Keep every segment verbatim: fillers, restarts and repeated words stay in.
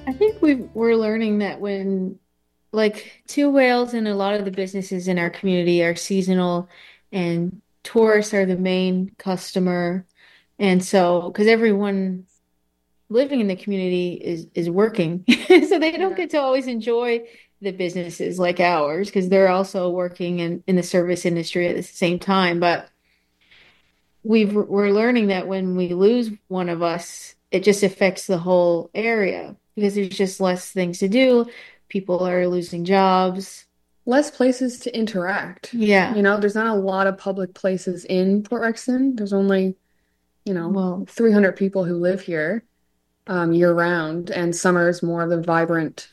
I think we we're learning that when like two whales and a lot of the businesses in our community are seasonal and tourists are the main customer. And so, because everyone living in the community is is working, so they don't Yeah. get to always enjoy the businesses like ours because they're also working in in the service industry at the same time. But we've we're learning that when we lose one of us, it just affects the whole area because there's just less things to do. People are losing jobs. Less places to interact. You Yeah. know, there's not a lot of public places in Port Rexton. There's only, you know, Well, three hundred people who live here um, year round, and summer is more of the vibrant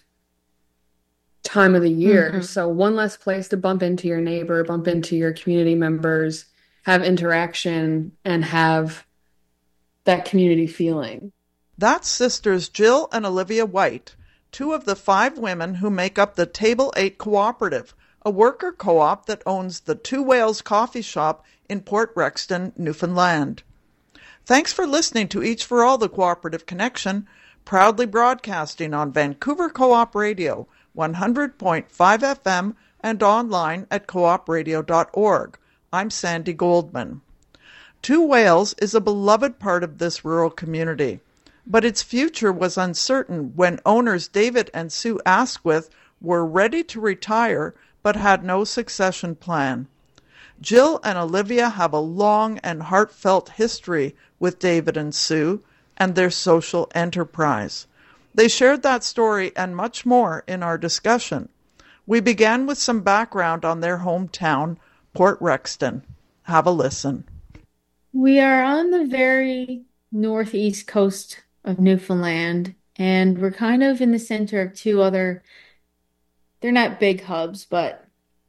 time of the year. mhm. So one less place to bump into your neighbor, bump into your community members, have interaction, and have that community feeling. That's sisters Jill and Olivia White, two of the five women who make up the Table eight Cooperative, a worker co-op that owns the Two Whales coffee shop in Port Rexton, Newfoundland. Thanks for listening to Each for All, the Cooperative Connection, proudly broadcasting on Vancouver Co-op Radio, one hundred point five F M, and online at coop radio dot org. I'm Sandy Goldman. Two Whales is a beloved part of this rural community, but its future was uncertain when owners David and Sue Asquith were ready to retire but had no succession plan. Jill and Olivia have a long and heartfelt history with David and Sue and their social enterprise. They shared that story and much more in our discussion. We began with some background on their hometown, Port Rexton. Have a listen. We are on the very northeast coast of Newfoundland, and we're kind of in the center of two other, they're not big hubs, but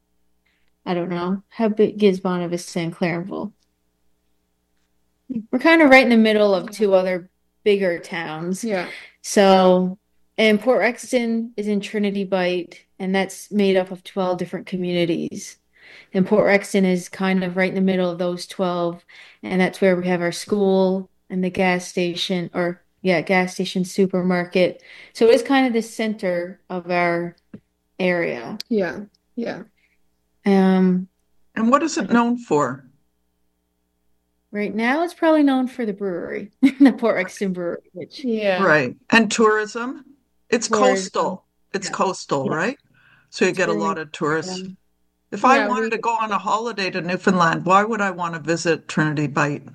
I don't know. How big is Bonavista and Clarenville? We're kind of right in the middle of two other bigger towns. Yeah. So, and Port Rexton is in Trinity Bight, and that's made up of twelve different communities. And Port Rexton is kind of right in the middle of those twelve, and that's where we have our school and the gas station, or yeah, gas station supermarket. So it's kind of the center of our area. Yeah. Yeah. Um, And what is it known for? right now it's probably known for the brewery, the Port Rexton Brewery, which Yeah. Right. And tourism? It's tourism, coastal. It's yeah, coastal, yeah, right? So you it's get a very, lot of yeah. tourists. If I Yeah, wanted we to go on a holiday to Newfoundland, why would I want to visit Trinity Bight?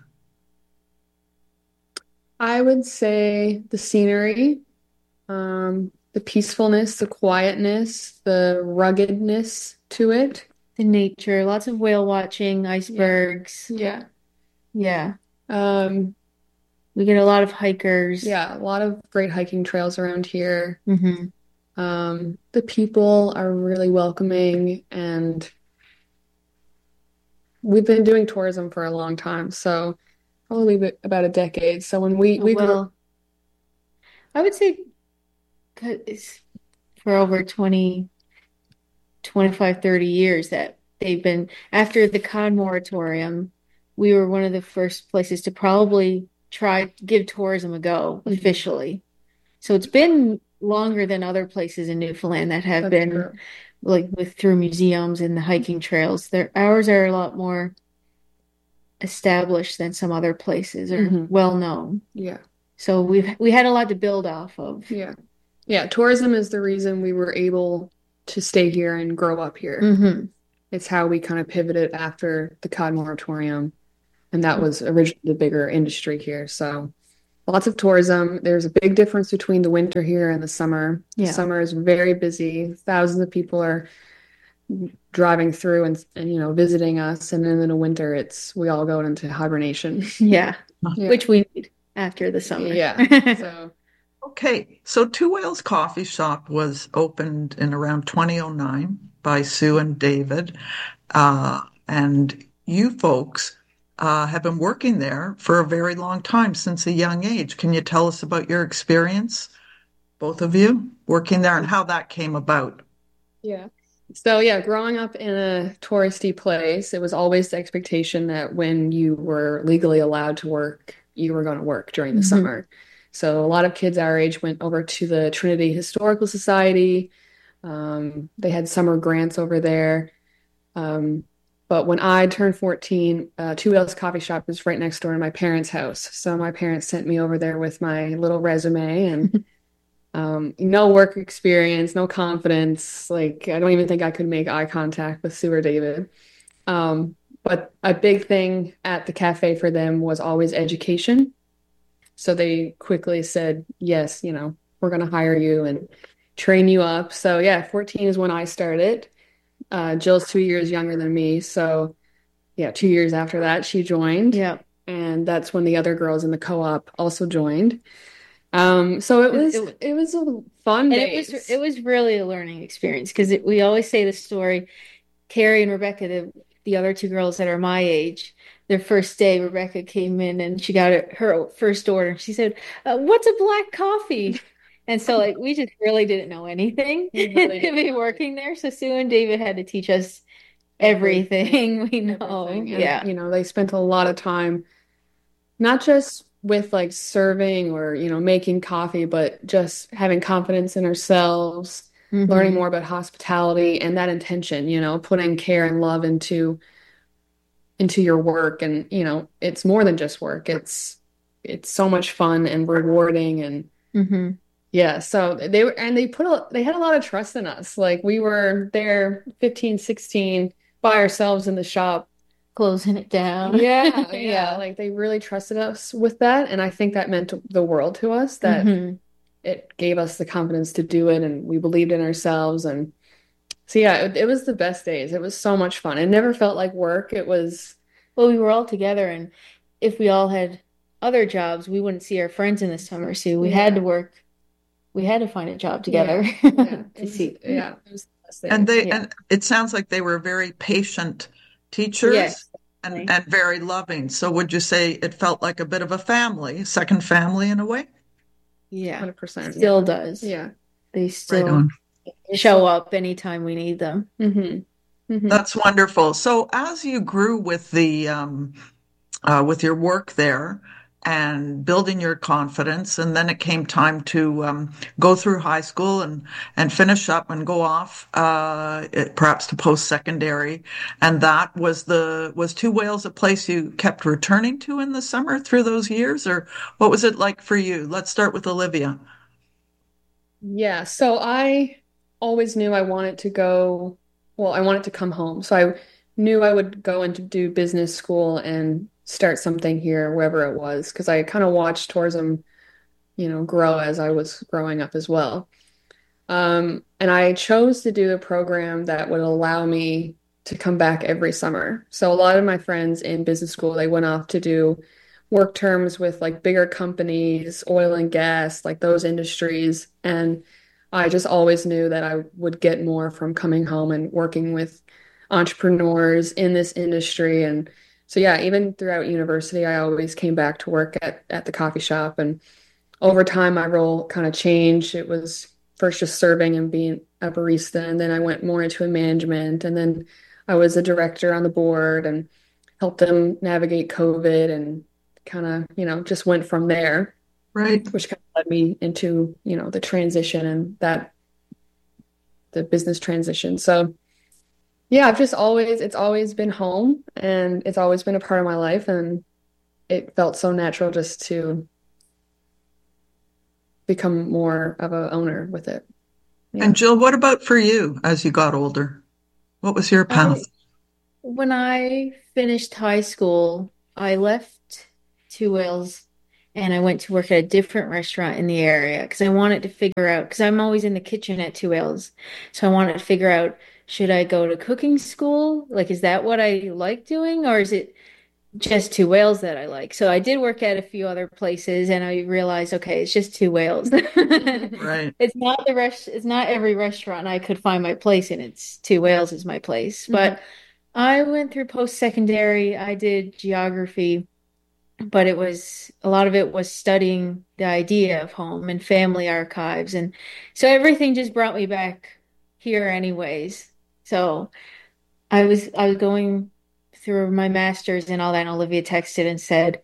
I would say the scenery, um, the peacefulness, the quietness, the ruggedness to it. The nature, lots of whale watching, Yeah. icebergs. Yeah. Yeah, Um, we get a lot of hikers. yeah, a lot of great hiking trails around here. Hmm. Um, the people are really welcoming, and we've been doing tourism for a long time, so probably b- about a decade. So when we we grew, Well, I would say 'cause it's for over twenty, twenty-five, thirty years that they've been, after the con moratorium, we were one of the first places to probably try give tourism a go Mhm. officially. So it's been longer than other places in Newfoundland that have That's been true. like with through museums and the hiking trails. Their ours are a lot more established than some other places or Hmm. well known. Yeah, So we've we had a lot to build off of. yeah, yeah. Tourism is the reason we were able to stay here and grow up here. Hmm. It's how we kind of pivoted after the cod moratorium, and that was originally the bigger industry here. So lots of tourism. There's a big difference between the winter here and the summer. The Yeah. summer is very busy. Thousands of people are driving through and, and you know visiting us, and then in the winter it's we all go into hibernation. Yeah. Yeah. Which we need after the summer. Yeah. So Okay, so Two Whales Coffee Shop was opened in around twenty oh nine by Sue and David. Uh, and you folks uh, have been working there for a very long time, since a young age. Can you tell us about your experience, both of you, working there and how that came about? yeah. So yeah, growing up in a touristy place, it was always the expectation that when you were legally allowed to work, you were going to work during the Hmm. summer. So a lot of kids our age went over to the Trinity Historical Society. Um, they had summer grants over there. Um, but when I turned fourteen, uh, Two Whales Coffee Shop was right next door to my parents' house. So my parents sent me over there with my little resume and um, no work experience, no confidence. Like, I don't even think I could make eye contact with Sue or David. Um, but a big thing at the cafe for them was always education. So they quickly said, yes, you know, we're going to hire you and train you up. So yeah, fourteen is when I started. Uh, Jill's two years younger than me. So yeah, two years after that, she joined. Yeah. And that's when the other girls in the co-op also joined. Um, so it was, It, it was a fun and days. it was it was really a learning experience because we always say the story. Carrie and Rebecca, the the other two girls that are my age, their first day, Rebecca came in and she got her first order. She said, uh, "What's a black coffee?" And so, like, we just really didn't know anything We really to be didn't. working there. So Sue and David had to teach us everything we know. Everything. And, Yeah. you know, they spent a lot of time, not just with like serving or, you know, making coffee, but just having confidence in ourselves, learning Mhm. more about hospitality and that intention, you know, putting care and love into into your work. And, you know, it's more than just work. It's it's so much fun and rewarding and Mhm. yeah, so they were and they put a they had a lot of trust in us. Like we were there fifteen, sixteen by ourselves in the shop. Closing it down. Yeah, yeah, Yeah. like they really trusted us with that, and I think that meant the world to us that Mhm. it gave us the confidence to do it and we believed in ourselves and so yeah, it, it was the best days. It was so much fun. It never felt like work. It was Well, we were all together, and if we all had other jobs, we wouldn't see our friends in the summer. So we had to yeah, work. We had to find a job together yeah, yeah. It to was see. yeah, it was the best And days. they Yeah. and it sounds like they were very patient teachers Yes. and Definitely. and very loving. So would you say it felt like a bit of a family, second family in a way? Yeah. one hundred percent. Yeah. Still does. Yeah. They Right still on. It's show so up anytime we need them. hmm hmm That's wonderful. So as you grew with the um, uh, with your work there and building your confidence, and then it came time to um, go through high school and and finish up and go off, uh, it- perhaps to post-secondary. And that was the was Two Whales a place you kept returning to in the summer through those years, or what was it like for you? Let's start with Olivia. Yeah, so I always knew I wanted to go, well, I wanted to come home. So I knew I would go into do business school and start something here, wherever it was, because I kind of watched tourism, you know, grow as I was growing up as well. Um, and I chose to do a program that would allow me to come back every summer. So a lot of my friends in business school, they went off to do work terms with like bigger companies, oil and gas, like those industries. And I just always knew that I would get more from coming home and working with entrepreneurs in this industry. And so yeah, even throughout university, I always came back to work at at the coffee shop. And over time, my role kind of changed. It was first just serving and being a barista, and then I went more into management, and then I was a director on the board and helped them navigate COVID and kind of, you know, just went from there, Right. which kind of led me into, you know, the transition and that the business transition. So yeah, I've just always, it's always been home and it's always been a part of my life. And it felt so natural just to become more of a owner with it. And Yeah. Jill, what about for you as you got older? What was your path? I when I finished high school, I left Two Whales and I went to work at a different restaurant in the area because I wanted to figure out because I'm always in the kitchen at Two Whales. So I wanted to figure out should I go to cooking school? Like, is that what I like doing, or is it just Two Whales that I like? So I did work at a few other places and I realized, okay, it's just Two Whales. Right. It's not the rest, it's not every restaurant I could find my place in. It's Two Whales is my place. Mhm. But I went through post-secondary. I did geography, but it was a lot of it was studying the idea of home and family archives. And so everything just brought me back here anyways. So I was I was going through my master's and all that, and Olivia texted and said,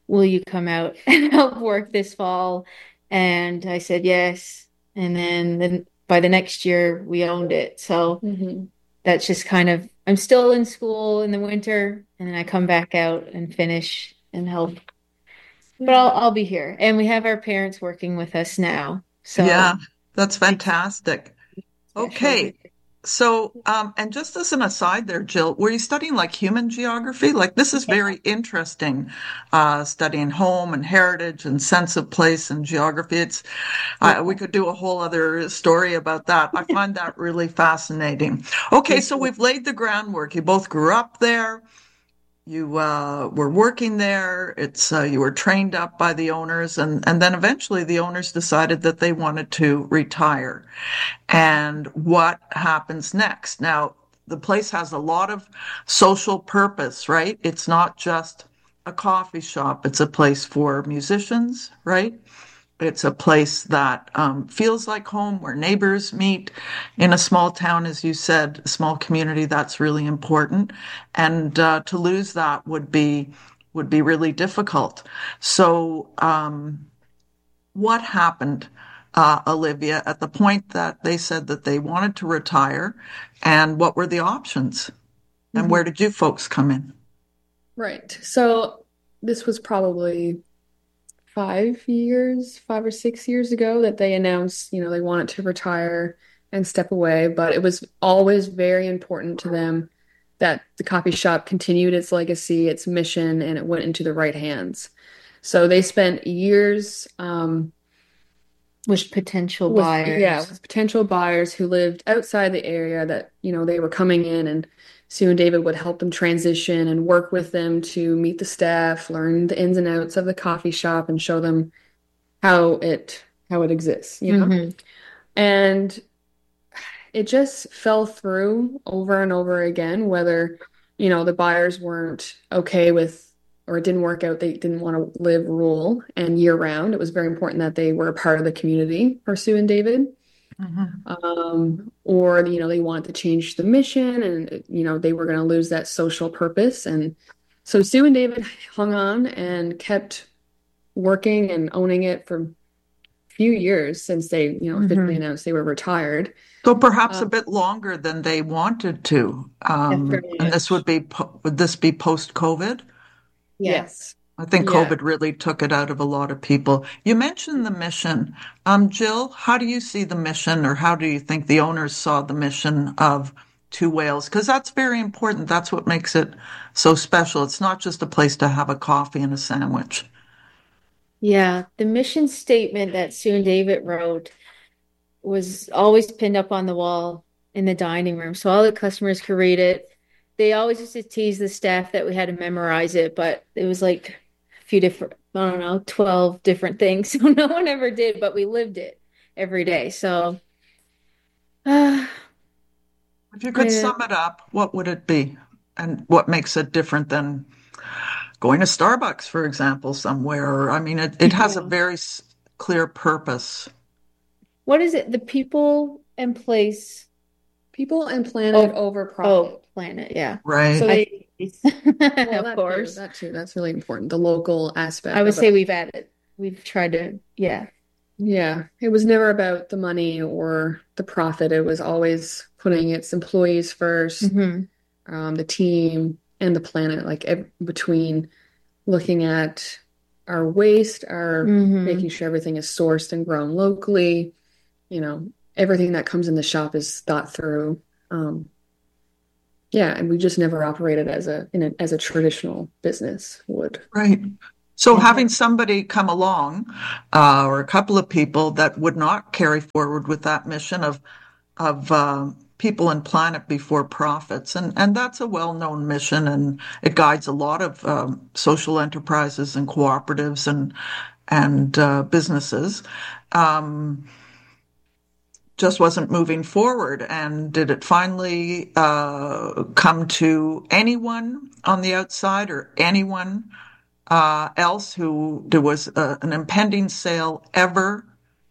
will you come out and help work this fall? And I said yes. And then, then by the next year, we owned it. So Mm-hmm. that's just kind of, I'm still in school in the winter, and then I come back out and finish and help. But Yeah. I'll I'll be here. And we have our parents working with us now. Yeah, So that's it's fantastic. special. Okay. So, um, and just as an aside there, Jill, were you studying like human geography? Like this is very interesting, uh, studying home and heritage and sense of place and geography. It's, uh, we Yeah. could do a whole other story about that. I find that really fascinating. Okay, Me so too. we've laid the groundwork. You both grew up there. You uh, were working there. It's uh, you were trained up by the owners, and and then eventually the owners decided that they wanted to retire. And what happens next? Now, the place has a lot of social purpose, right? It's not just a coffee shop. It's a place for musicians, right? It's a place that um, feels like home, where neighbors meet. In a small town, as you said, a small community, that's really important. And uh, to lose that would be would be really difficult. So, um, what happened, uh, Olivia, at the point that they said that they wanted to retire, and what were the options? And Mm-hmm. where did you folks come in? Right. So this was probably five years, five or six years ago that they announced, you know, they wanted to retire and step away. But it was always very important to them that the coffee shop continued its legacy, its mission, and it went into the right hands. So they spent years um, With potential with, yeah, buyers. with potential buyers who lived outside the area that, you know, they were coming in, and Sue and David would help them transition and work with them to meet the staff, learn the ins and outs of the coffee shop, and show them how it how it exists, you know? Hmm. And it just fell through over and over again, whether, you know, the buyers weren't okay with, or it didn't work out, they didn't want to live rural and year round. It was very important that they were a part of the community for Sue and David. Mhm. Um, or, you know, they wanted to change the mission, and, you know, they were going to lose that social purpose. And so Sue and David hung on and kept working and owning it for a few years since they, you know, officially Hmm. announced they were retired. So perhaps Uh, a bit longer than they wanted to. Yeah, Um, very and this would much. be, po- would this be post-COVID? Yeah. yes. I think Yeah. COVID really took it out of a lot of people. You mentioned the mission. Um, Jill, how do you see the mission, or how do you think the owners saw the mission of Two Whales? Because that's very important. That's what makes it so special. It's not just a place to have a coffee and a sandwich. Yeah. The mission statement that Sue and David wrote was always pinned up on the wall in the dining room, so all the customers could read it. They always used to tease the staff that we had to memorize it, but it was like a few different, I don't know, twelve different things. So no one ever did, but we lived it every day. So uh, If you could I, sum it up, what would it be? And what makes it different than going to Starbucks, for example, somewhere? Or, I mean, it, it has a Yeah. very s- clear purpose. what is it? The people and place. People and planet Oh, over oh, profit. planet. Yeah. So Right. I they, well, of that too, course. that too, that's really important. The local I aspect would of it. say we've added. We've tried to, yeah. Yeah, it was never about the money or the profit. It was always putting its employees first, Hmm. um, the team and the planet, like ev between looking at our waste, our Hmm. making sure everything is sourced and grown locally, you know, everything that comes in the shop is thought through. Um, yeah, and we just never operated as a in a as a traditional business would. Right. So Yeah. having somebody come along, uh, or a couple of people that would not carry forward with that mission of of uh, people and planet before profits, and and that's a well-known mission, and it guides a lot of um, social enterprises and cooperatives and and uh, businesses. Um, just wasn't moving forward. And did it finally uh, come to anyone on the outside, or anyone uh, else who there was uh, an impending sale ever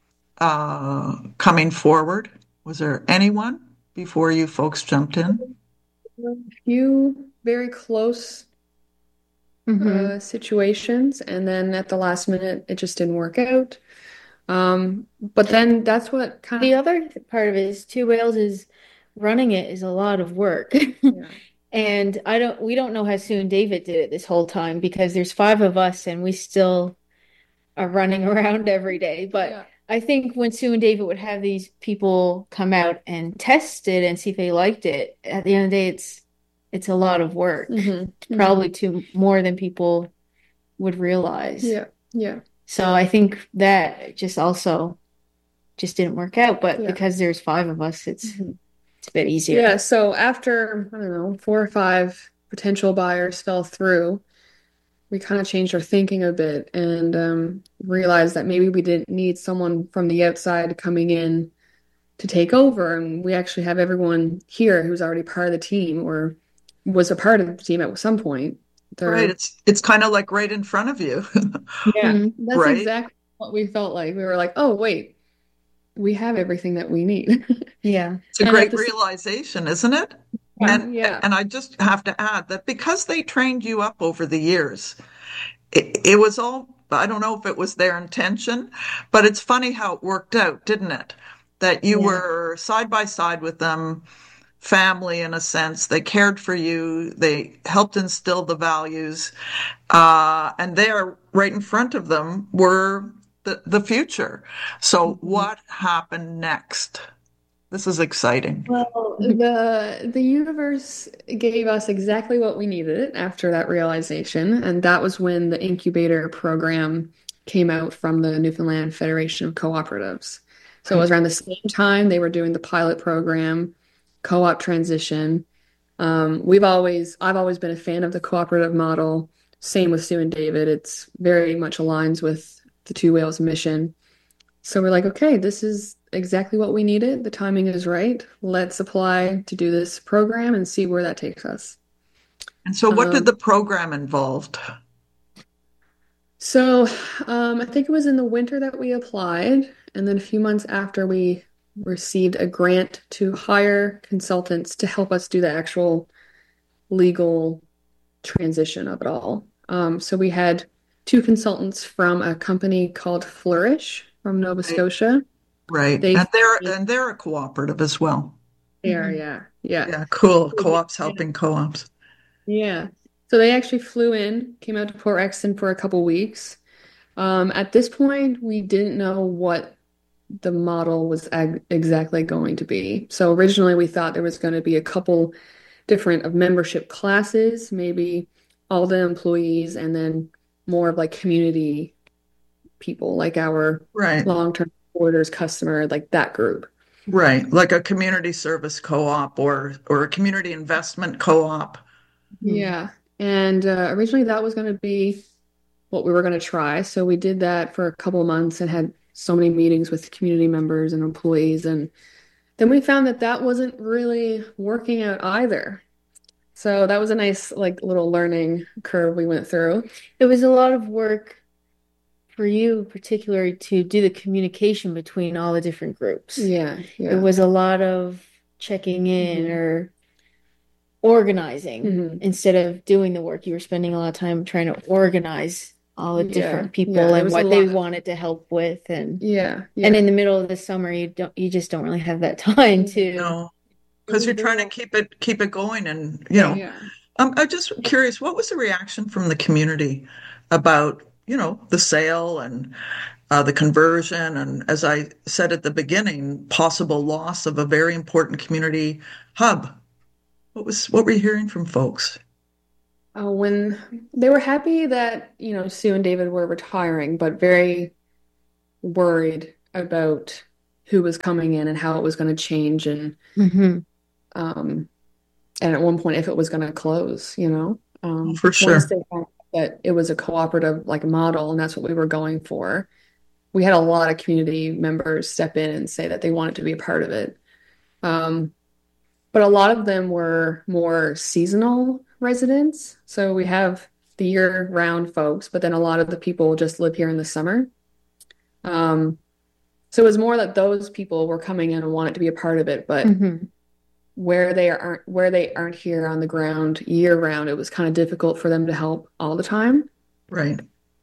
uh, coming forward? Was there anyone before you folks jumped in? A few very close Hmm. uh, situations, and then at the last minute, it just didn't work out. Um, but then that's what kind The of, other part of it is Two Whales is running it is a lot of work. yeah, And I don't we don't know how soon David did it this whole time because there's five of us and we still are running around every day. But yeah, I think when Sue and David would have these people come out and test it and see if they liked it, at the end of the day, it's it's a lot of work. hmm It's probably too more than people would realize. yeah, yeah, So I think that just also just didn't work out. But yeah. because there's five of us, it's Mhm. it's a bit easier. Yeah, so after, I don't know, four or five potential buyers fell through, we kind of changed our thinking a bit and um, realized that maybe we didn't need someone from the outside coming in to take over. And we actually have everyone here who's already part of the team or was a part of the team at some point. Right. They're, It's it's kind of like right in front of you, yeah, Mhm. that's right? exactly what we felt like. We were like, oh, wait, we have everything that we need. Yeah. It's a And at great the same realization, isn't it? And time, yeah. and I just have to add that because they trained you up over the years, it, it was all, I don't know if it was their intention, but it's funny how it worked out, didn't it? That you Yeah. were side by side with them, family in a sense. They cared for you. They helped instill the values. Uh, and there, right in front of them, were the, the future. So Mhm. what happened next? This is exciting. Well, the the universe gave us exactly what we needed after that realization, and that was when the incubator program came out from the Newfoundland Federation of Cooperatives. So it was around the same time they were doing the pilot program, co-op transition. Um, we've always, I've always been a fan of the cooperative model. Same with Sue and David. It's very much aligns with the Two Whales mission. So we're like, okay, this is exactly what we needed. The timing is right. Let's apply to do this program and see where that takes us. And so what did Um, the program involved? so um, I think it was in the winter that we applied, and then a few months after we received a grant to hire consultants to help us do the actual legal transition of it all. Um, so we had two consultants from a company called Flourish from Nova Right. Scotia. Right. They And they're and they're a cooperative as well. They are, Mhm. yeah, yeah. Yeah, cool. Co-ops helping co-ops. Yeah. So they actually flew in, came out to Port Exton for a couple weeks. Um, at this point, we didn't know what the model was ag exactly going to be. So originally we thought there was going to be a couple different of membership classes, maybe all the employees, and then more of like community people, like our Right. long-term supporters, customer, like that group. Right. Like a community service co-op or or a community investment co-op. Mhm. Yeah. And uh, originally that was going to be what we were going to try. So we did that for a couple of months and had so many meetings with community members and employees. And then we found that that wasn't really working out either. So that was a nice, like, little learning curve we went through. It was a lot of work for you, particularly to do the communication between all the different groups. Yeah, It yeah. was a lot of checking in Mhm. or organizing Mhm. instead of doing the work. You were spending a lot of time trying to organize all the Yeah, different yeah. people There and was a what they lot. wanted to help with, and Yeah, and yeah. in the middle of the summer, you don't you just don't really have that time to. No, It because was you're trying to brutal. keep it keep it going and you know, Yeah. I'm I'm just curious, what was the reaction from the community about, you know, the sale and uh, the conversion and as I said at the beginning, possible loss of a very important community hub? What was what were you hearing from folks? Uh, when they were happy that, you know, Sue and David were retiring, but very worried about who was coming in and how it was going to change and Mhm. um and at one point if it was going to close, you know. Oh, Um for once sure. they found out that it was a cooperative like model and that's what we were going for, we had a lot of community members step in and say that they wanted to be a part of it. Um but a lot of them were more seasonal residents. So we have the year-round folks, but then a lot of the people just live here in the summer. Um, so it was more that those people were coming in and wanted to be a part of it, but Mhm. where they aren't where they aren't here on the ground year round, it was kind of difficult for them to help all the time. Right.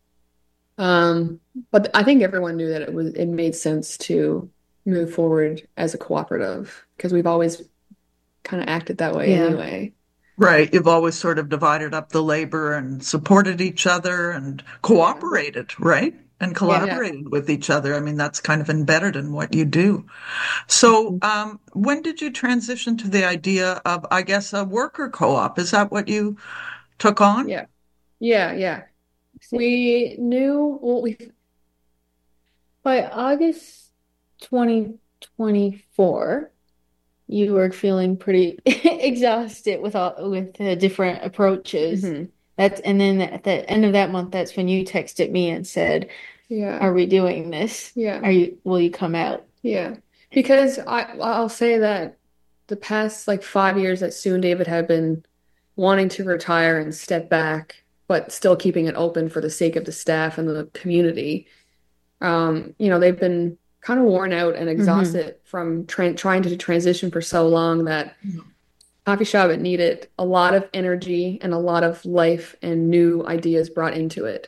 Um, but I think everyone knew that it was it made sense to move forward as a cooperative because we've always kind of acted that way Yeah. anyway. Right. You've always sort of divided up the labor and supported each other and cooperated, right? And Yeah. collaborated with each other. I mean, that's kind of embedded in what you do. So, Mhm. um, when did you transition to the idea of, I guess, a worker co-op? Is that what you took on? Yeah. Yeah, yeah. We knew well we By August twenty twenty-four, you were feeling pretty exhausted with all with the different approaches. mhm. That's and then at the end of that month, that's when you texted me and said, Yeah. "Are we doing this? Yeah. Are you, will you come out?" Yeah. Because I I'll say that the past like five years that Sue and David have been wanting to retire and step back, but still keeping it open for the sake of the staff and the community. Um, you know, they've been kind of worn out and hmm exhausted from tra trying to transition for so long that coffee shop it needed a lot of energy and a lot of life and new ideas brought into it.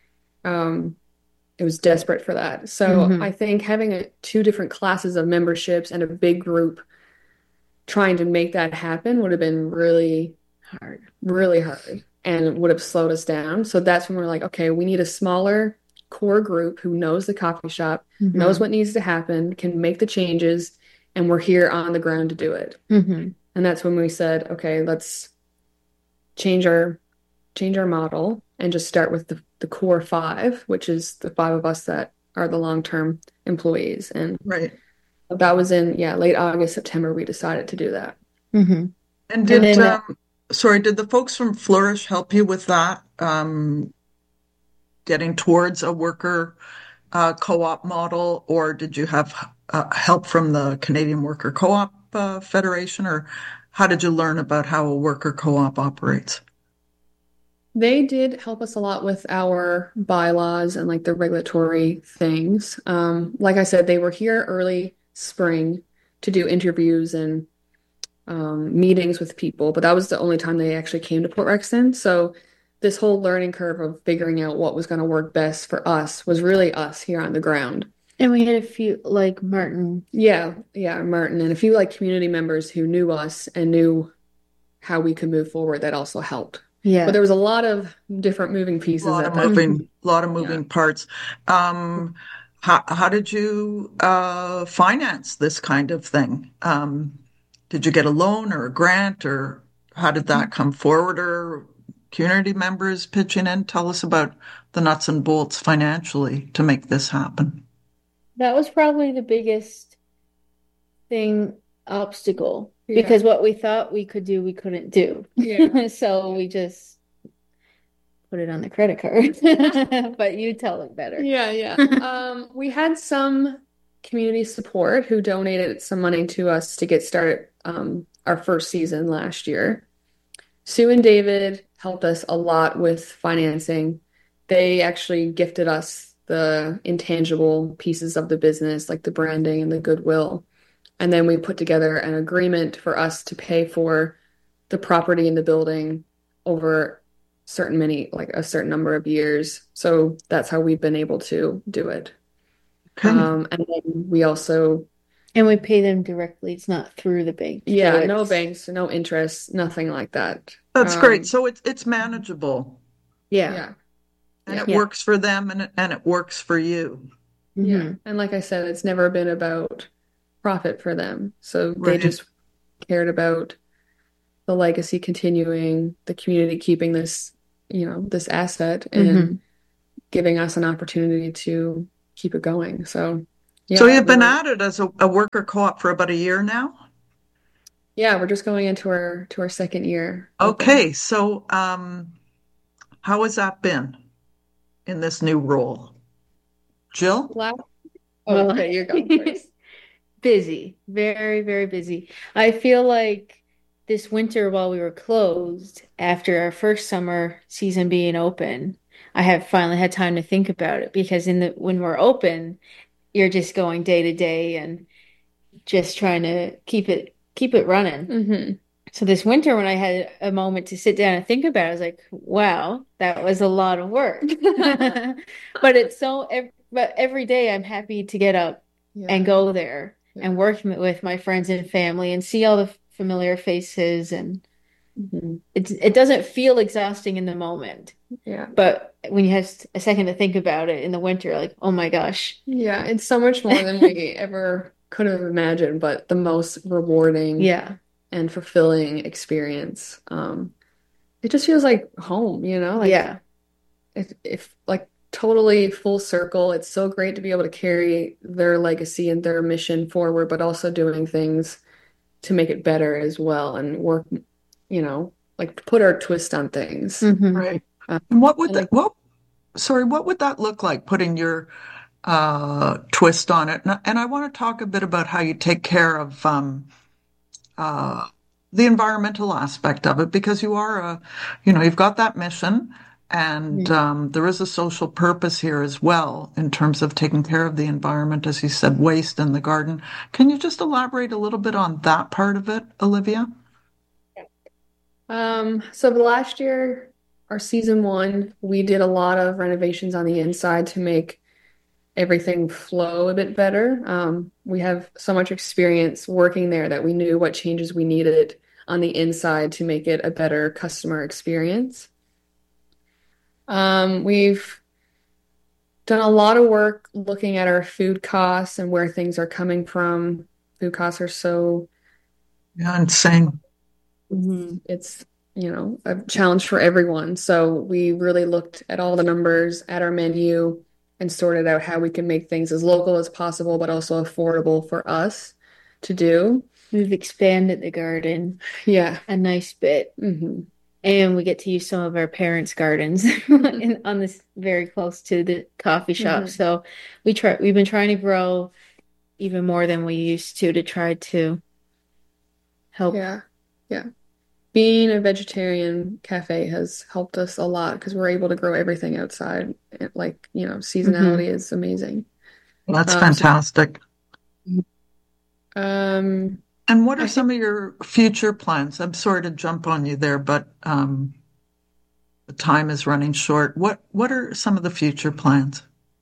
Um, it was desperate for that. So hmm I think having a, two different classes of memberships and a big group trying to make that happen would have been really Hard. really hard and would have slowed us down. So that's when we're like, okay, we need a smaller core group who knows the coffee shop, knows hmm what needs to happen, can make the changes, and we're here on the ground to do it. hmm And that's when we said, okay, let's change our change our model and just start with the, the core five, which is the five of us that are the long-term employees. And Right. that was in, yeah, late August, September, we decided to do that. hmm And And did, then um, sorry, did the folks from Flourish help you with that, um, getting towards a worker uh, co-op model, or did you have uh, help from the Canadian Worker Co-op uh, Federation, or how did you learn about how a worker co-op operates? They did help us a lot with our bylaws and like the regulatory things. Um, like I said, they were here early spring to do interviews and um, meetings with people, but that was the only time they actually came to Port Rexton. So this whole learning curve of figuring out what was going to work best for us was really us here on the ground. and we had a few like Martin. Yeah, yeah, Martin and a few like community members who knew us and knew how we could move forward that also helped. But Yeah. there was a lot of different moving A pieces lot at of that. moving, lot of Yeah. moving parts. Um, how how did you uh, finance this kind of thing? Um, did you get a loan or a grant, or how did that come forward? Or community members pitching in? Tell us about the nuts and bolts financially to make this happen. That was probably the biggest thing obstacle Yeah. because what we thought we could do, we couldn't do. Yeah. So we just put it on the credit card. But you tell it better. Yeah, yeah. Um, we had some community support who donated some money to us to get started um, our first season last year. Sue and David helped us a lot with financing. They actually gifted us the intangible pieces of the business, like the branding and the goodwill. And then we put together an agreement for us to pay for the property and the building over certain many, like a certain number of years. So that's how we've been able to do it. Okay. Um, and then we also, And we pay them directly. It's not through the bank. So yeah, no it's, banks, no interest, nothing like that. That's Um, great. So it's it's manageable yeah. yeah, and yeah, it Yeah. works for them and it, and it works for you. yeah. hmm And like I said, it's never been about profit for them. So they Right. just cared about the legacy continuing, the community keeping this, you know, this asset and hmm giving us an opportunity to keep it going. So, So yeah, you've been we're, at it as a, a worker co-op for about a year now? yeah, we're just going into our to our second year with them. Okay, so um, how has that been in this new role? Jill? Last, oh, Well, okay, you're going first. busy, very, very busy. I feel like this winter while we were closed, after our first summer season being open, I have finally had time to think about it because in the when we're open, you're just going day to day and just trying to keep it keep it running. Mm-hmm. So this winter, when I had a moment to sit down and think about it, I was like, wow, that was a lot of work. But it's so, ev but every day I'm happy to get up Yeah. and go there Yeah. and work m- with my friends and family and see all the familiar faces. And Mm-hmm. it, it doesn't feel exhausting in the moment. Yeah. But when you have s- a second to think about it in the winter, like, oh my gosh. Yeah, it's so much more than we ever could have imagined, but the most rewarding Yeah. and fulfilling experience. Um, it just feels like home, you know, like Yeah. if, if like totally full circle. It's so great to be able to carry their legacy and their mission forward, but also doing things to make it better as well and work, you know, like put our twist on things. Mhm. Right. Uh, And what would and that, like, what, sorry, what would that look like, putting your uh, twist on it? And, and I want to talk a bit about how you take care of um, uh, the environmental aspect of it, because you are a, you know, you've got that mission, and Mhm. um, there is a social purpose here as well in terms of taking care of the environment, as you said, waste in the garden. Can you just elaborate a little bit on that part of it, Olivia? um, so the last year, our season one, we did a lot of renovations on the inside to make everything flow a bit better. Um, we have so much experience working there that we knew what changes we needed on the inside to make it a better customer experience. Um, we've done a lot of work looking at our food costs and where things are coming from. Food costs are so, Yeah, insane. Mhm. it's, you know, a challenge for everyone. So we really looked at all the numbers at our menu and sorted out how we can make things as local as possible, but also affordable for us to do. We've expanded the garden Yeah. a nice bit. hmm And we get to use some of our parents' gardens in, on this very close to the coffee shop. Mhm. So we try we've been trying to grow even more than we used to to try to help. Yeah. Yeah. Being a vegetarian cafe has helped us a lot because we're able to grow everything outside. It, like, you know, Hmm. seasonality is amazing. That's Um, so, fantastic. um, And what are I think some of your future plans? I'm sorry to jump on you there, but um, the time is running short. What what are some of the future plans?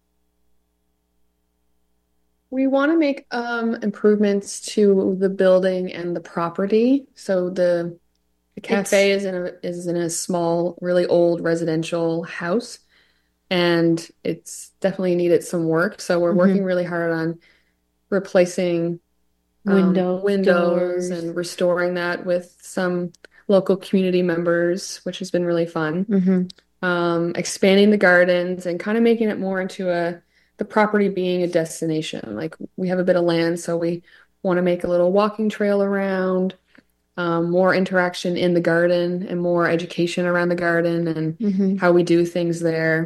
we want to make um improvements to the building and the property. So the the cafe It's is in a is in a small, really old residential house, and it's definitely needed some work. So we're working mhm. really hard on replacing um, Windows, windows doors. and restoring that with some local community members, which has been really fun. Hmm. Um, expanding the gardens and kind of making it more into a the property being a destination. Like we have a bit of land, so we want to make a little walking trail around, um, more interaction in the garden and more education around the garden and Hmm. how we do things there.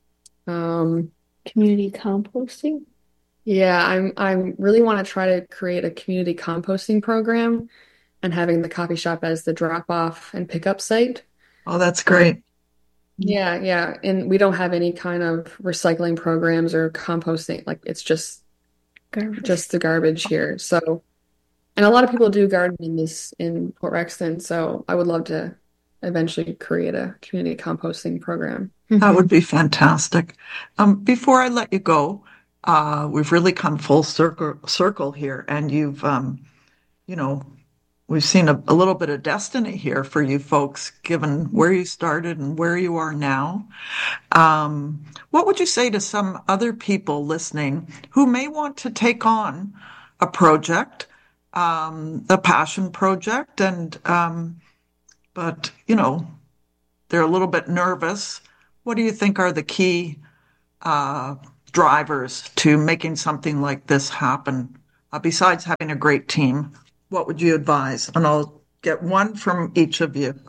Um, Community composting. yeah, I'm I'm really want to try to create a community composting program and having the coffee shop as the drop off and pickup site. Oh, that's Um, great. yeah, yeah. And we don't have any kind of recycling programs or composting. Like it's just Garbage. just the garbage here. So, and a lot of people do garden in this in Port Rexton. So I would love to eventually create a community composting program. That Hmm. would be fantastic. Um, before I let you go, uh, we've really come full circle circle here, and you've um, you know, we've seen a, a little bit of destiny here for you folks, given where you started and where you are now. Um, what would you say to some other people listening who may want to take on a project, um, a passion project, and um, but you know they're a little bit nervous? What do you think are the key uh, drivers to making something like this happen? Uh, besides having a great team, what would you advise? And I'll get one from each of you.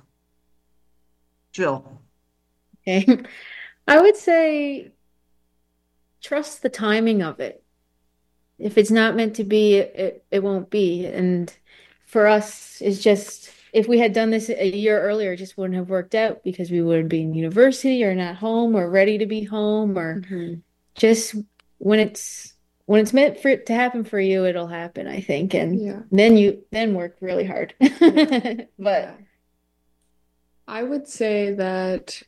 Jill. Okay. I would say trust the timing of it. If it's not meant to be, it, it won't be. And for us, it's just if we had done this a year earlier, it just wouldn't have worked out because we would be in university or not home or ready to be home or Mhm. just when it's when it's meant for it to happen for you, it'll happen, I think. And Yeah. then you then work really hard. Yeah. But I would say that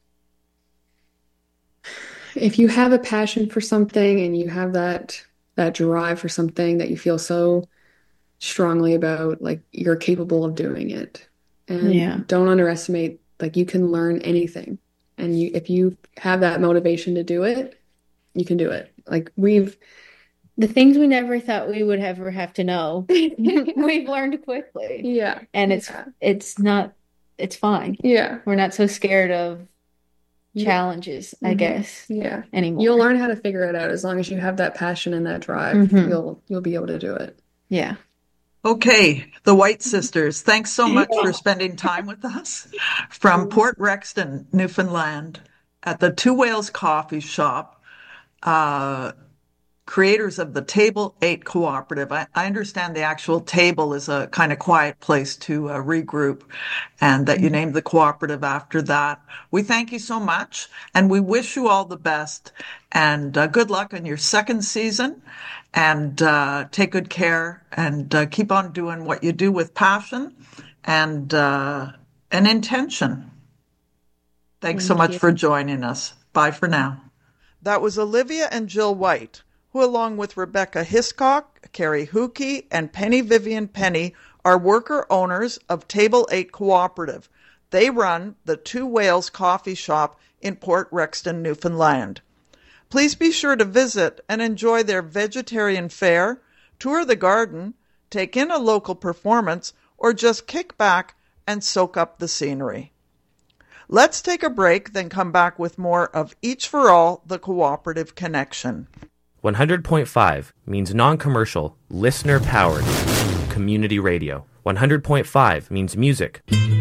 if you have a passion for something and you have that that drive for something that you feel so strongly about, like you're capable of doing it. And yeah. don't underestimate, like you can learn anything. And you if you have that motivation to do it, you can do it. Like we've The things we never thought we would ever have to know, we've learned quickly. Yeah. And it's Yeah. it's not it's fine. Yeah. We're not so scared of Yeah. challenges, I Mhm. guess, Yeah. anymore. You'll learn how to figure it out as long as you have that passion and that drive. Mhm. You'll you'll be able to do it. Yeah. Okay, the White sisters, thanks so much for spending time with us from Port Rexton, Newfoundland, at the Two Whales Coffee Shop, uh, creators of the Table eight Cooperative. I, I understand the actual table is a kind of quiet place to uh, regroup, and that you named the cooperative after that. We thank you so much, and we wish you all the best, and uh, good luck on your second season, and uh, take good care, and uh, keep on doing what you do with passion and uh, an intention. Thanks so Thank much you. for joining us. Bye for now. That was Olivia and Jill White, who, along with Rebecca Hiscock, Carrie Hookey, and Penny Vivian Penny, are worker owners of Table eight Cooperative. They run the Two Whales Coffee Shop in Port Rexton, Newfoundland. Please be sure to visit and enjoy their vegetarian fare, tour the garden, take in a local performance, or just kick back and soak up the scenery. Let's take a break, then come back with more of Each for All, the Cooperative Connection. one hundred point five means non-commercial, listener-powered community radio. one hundred point five means music,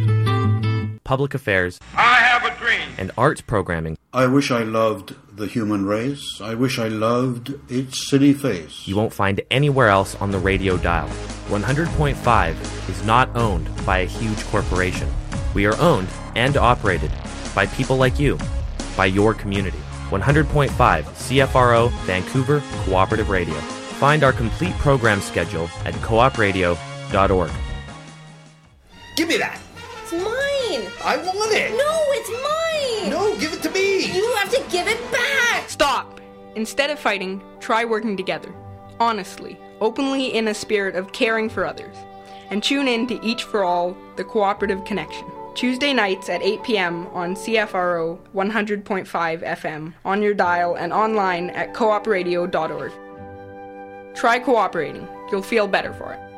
public affairs, I have a dream, and arts programming I wish I loved the human race. I wish I loved its silly face. you won't find anywhere else on the radio dial. one hundred point five is not owned by a huge corporation. We are owned and operated by people like you, by your community. one hundred point five C F R O Vancouver Cooperative Radio. Find our complete program schedule at coop radio dot org. Give me that! It's mine! I want it! No, it's mine! No, give it to me! You have to give it back! Stop! Instead of fighting, try working together. Honestly, openly, in a spirit of caring for others. And tune in to Each for All, the Cooperative Connection. Tuesday nights at eight p.m. on C F R O one hundred point five F M, on your dial and online at coop radio dot org. Try cooperating. You'll feel better for it.